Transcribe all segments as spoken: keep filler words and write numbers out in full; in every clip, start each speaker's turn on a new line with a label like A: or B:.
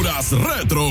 A: Aventuras Retro.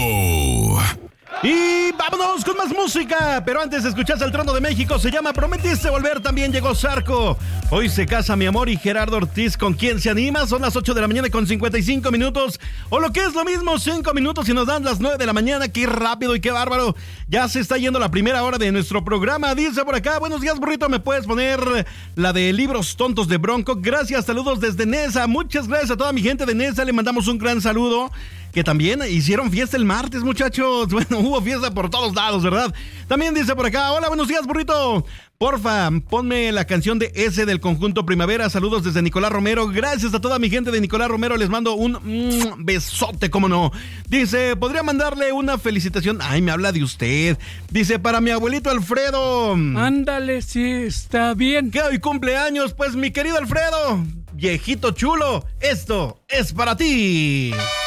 B: Y vámonos con más música. Pero antes de escucharse el Trono de México, se llama Prometiste Volver. También llegó Zarco. Hoy se casa mi amor y Gerardo Ortiz. ¿Con quién se anima? Son las ocho de la mañana con cincuenta y cinco minutos. O lo que es lo mismo, cinco minutos y nos dan las nueve de la mañana. Qué rápido y qué bárbaro. Ya se está yendo la primera hora de nuestro programa. Dice por acá, buenos días, burrito. ¿Me puedes poner la de Libros Tontos de Bronco? Gracias, saludos desde Nesa. Muchas gracias a toda mi gente de Nesa. Le mandamos un gran saludo. Que también hicieron fiesta el martes, muchachos. Bueno, hubo fiesta por todos lados, ¿verdad? También dice por acá, hola, buenos días, burrito. Porfa, ponme la canción de ese del conjunto Primavera. Saludos desde Nicolás Romero. Gracias a toda mi gente de Nicolás Romero. Les mando un mm, besote, cómo no. Dice, ¿podría mandarle una felicitación? Ay, me habla de usted. Dice, para mi abuelito Alfredo.
C: Ándale, sí, está bien.
B: Que hoy cumpleaños, pues, mi querido Alfredo. Viejito chulo, esto es para ti.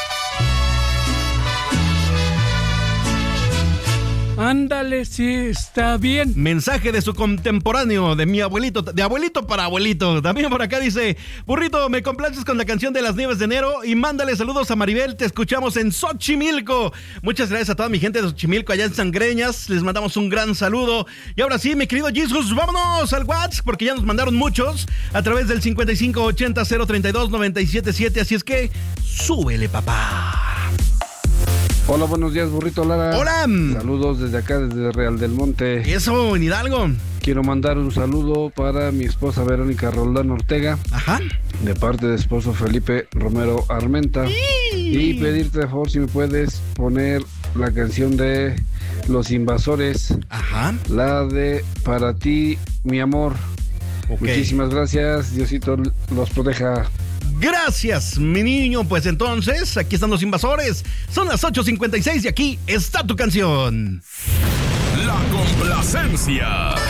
C: Ándale, sí, está bien.
B: Mensaje de su contemporáneo, de mi abuelito, de abuelito para abuelito. También por acá dice, burrito, me complaces con la canción de Las Nieves de Enero y mándale saludos a Maribel, te escuchamos en Xochimilco. Muchas gracias a toda mi gente de Xochimilco, allá en Sangreñas, les mandamos un gran saludo. Y ahora sí, mi querido Jesus, vámonos al WhatsApp, porque ya nos mandaron muchos a través del cincuenta y cinco ochenta cero treinta y dos noventa y siete siete, así es que súbele, papá.
D: Hola, buenos días, burrito Lara.
B: Hola.
D: Saludos desde acá, desde Real del Monte.
B: Eso, en Hidalgo.
D: Quiero mandar un saludo para mi esposa Verónica Roldán Ortega.
B: Ajá.
D: De parte de esposo Felipe Romero Armenta. ¡Sí! Y pedirte, por favor, si me puedes poner la canción de Los Invasores.
B: Ajá.
D: La de Para ti, mi amor. Okay. Muchísimas gracias. Diosito los proteja.
B: Gracias, mi niño. Pues entonces, aquí están Los Invasores. Son las ocho cincuenta y seis y aquí está tu canción.
A: La complacencia.